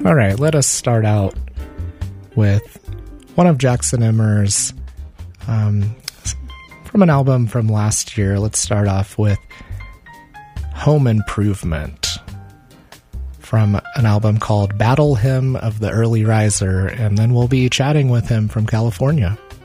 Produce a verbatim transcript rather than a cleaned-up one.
All right, let us start out with one of Jackson Emmer's um, from an album from last year. Let's start off with Home Improvement from an album called Battle Hymn of the Early Riser, and then we'll be chatting with him from California.